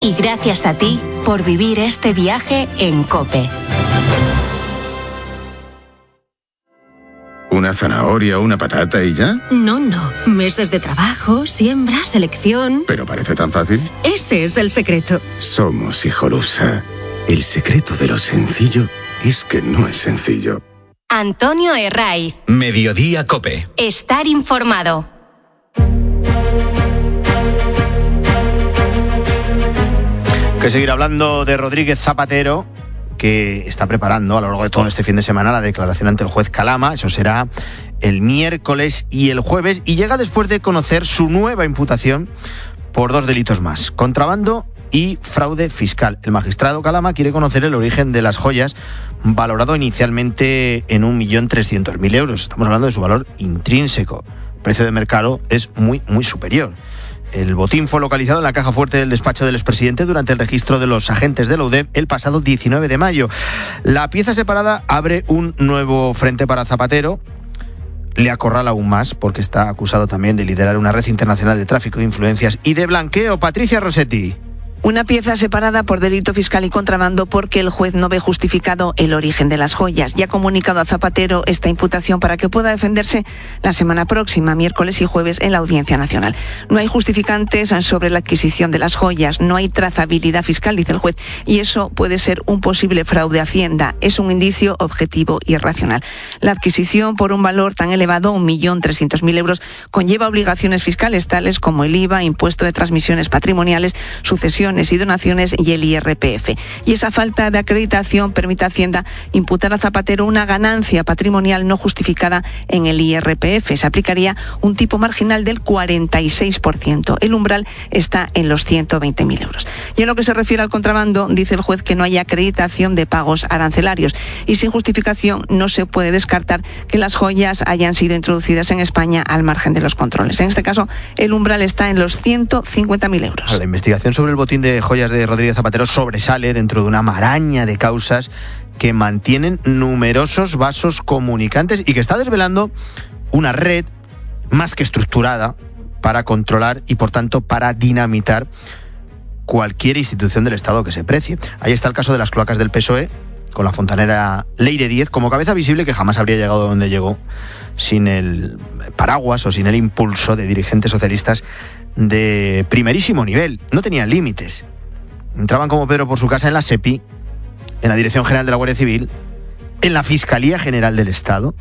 Y gracias a ti por vivir este viaje en COPE. ¿Una zanahoria o una patata y ya? No. Meses de trabajo, siembra, selección... ¿Pero parece tan fácil? Ese es el secreto. Somos Hijolusa. El secreto de lo sencillo es que no es sencillo. Antonio Herraiz. Mediodía COPE. Estar informado. Que seguir hablando de Rodríguez Zapatero, que está preparando a lo largo de todo este fin de semana la declaración ante el juez Calama. Eso será el miércoles y el jueves, y llega después de conocer su nueva imputación por 2 delitos más: contrabando y fraude fiscal. El magistrado Calama quiere conocer el origen de las joyas, valorado inicialmente en 1.300.000 euros. Estamos hablando de su valor intrínseco. El precio de mercado es muy superior. El botín fue localizado en la caja fuerte del despacho del expresidente durante el registro de los agentes de la UDEF el pasado 19 de mayo. La pieza separada abre un nuevo frente para Zapatero. Le acorrala aún más porque está acusado también de liderar una red internacional de tráfico de influencias y de blanqueo. Patricia Rossetti. Una pieza separada por delito fiscal y contrabando porque el juez no ve justificado el origen de las joyas. Ya ha comunicado a Zapatero esta imputación para que pueda defenderse la semana próxima, miércoles y jueves, en la Audiencia Nacional. No hay justificantes sobre la adquisición de las joyas, no hay trazabilidad fiscal, dice el juez, y eso puede ser un posible fraude a Hacienda. Es un indicio objetivo y racional. La adquisición por un valor tan elevado, 1.300.000 euros, conlleva obligaciones fiscales tales como el IVA, impuesto de transmisiones patrimoniales, sucesiones y donaciones y el IRPF. Y esa falta de acreditación permite a Hacienda imputar a Zapatero una ganancia patrimonial no justificada en el IRPF. Se aplicaría un tipo marginal del 46%. El umbral está en los 120.000 euros. Y en lo que se refiere al contrabando, dice el juez que no hay acreditación de pagos arancelarios. Y sin justificación no se puede descartar que las joyas hayan sido introducidas en España al margen de los controles. En este caso, el umbral está en los 150.000 euros. La investigación sobre el botín de joyas de Rodríguez Zapatero sobresale dentro de una maraña de causas que mantienen numerosos vasos comunicantes y que está desvelando una red más que estructurada para controlar y, por tanto, para dinamitar cualquier institución del Estado que se precie. Ahí está el caso de las cloacas del PSOE, con la fontanera Leire Díez como cabeza visible, que jamás habría llegado donde llegó sin el paraguas o sin el impulso de dirigentes socialistas de primerísimo nivel. No tenían límites. Entraban como Pedro por su casa en la SEPI, en la Dirección General de la Guardia Civil, en la Fiscalía General del Estado,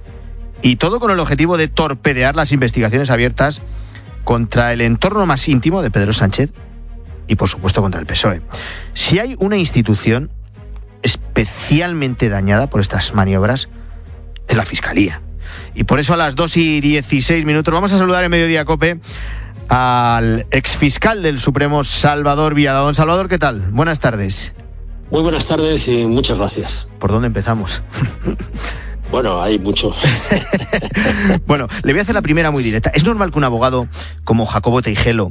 y todo con el objetivo de torpedear las investigaciones abiertas contra el entorno más íntimo de Pedro Sánchez y, por supuesto, contra el PSOE. Si hay una institución especialmente dañada por estas maniobras, es la Fiscalía. Y por eso a las 2:16 vamos a saludar en Mediodía COPE al exfiscal del Supremo, Salvador Villada. Don Salvador, ¿qué tal? Buenas tardes. Muy buenas tardes y muchas gracias. ¿Por dónde empezamos? Bueno, hay mucho. Bueno, le voy a hacer la primera muy directa. ¿Es normal que un abogado como Jacobo Teijelo,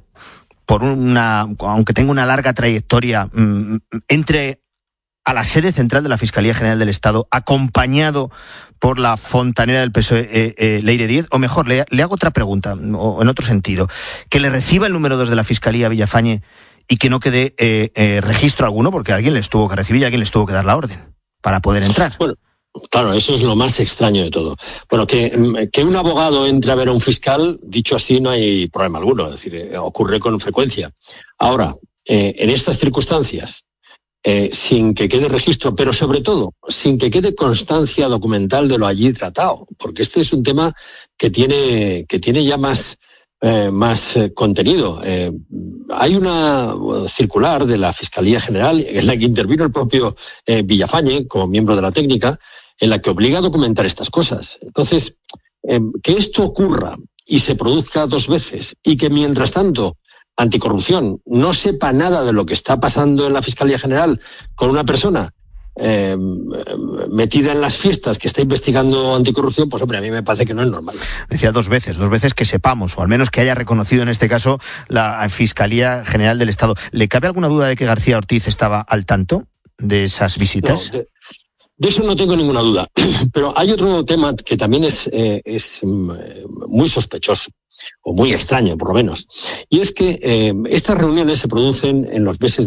aunque tenga una larga trayectoria, entre a la sede central de la Fiscalía General del Estado, acompañado por la fontanera del PSOE, Leire Díez? O mejor, le hago otra pregunta, o en otro sentido, que le reciba el número 2 de la Fiscalía, Villafañe, y que no quede registro alguno, porque alguien les tuvo que recibir y alguien les tuvo que dar la orden para poder entrar. Bueno, claro, eso es lo más extraño de todo. Bueno, que un abogado entre a ver a un fiscal, dicho así, no hay problema alguno, es decir, ocurre con frecuencia. Ahora, en estas circunstancias, sin que quede registro, pero sobre todo sin que quede constancia documental de lo allí tratado, porque este es un tema que tiene ya más contenido. Hay una circular de la Fiscalía General en la que intervino el propio Villafañe como miembro de la técnica, en la que obliga a documentar estas cosas. Entonces, que esto ocurra y se produzca 2 veces y que mientras tanto Anticorrupción no sepa nada de lo que está pasando en la Fiscalía General con una persona metida en las fiestas que está investigando anticorrupción, pues hombre, a mí me parece que no es normal. Decía 2 veces que sepamos, o al menos que haya reconocido en este caso la Fiscalía General del Estado. ¿Le cabe alguna duda de que García Ortiz estaba al tanto de esas visitas? De eso no tengo ninguna duda. Pero hay otro tema que también es muy sospechoso, o muy extraño por lo menos, y es que estas reuniones se producen en los meses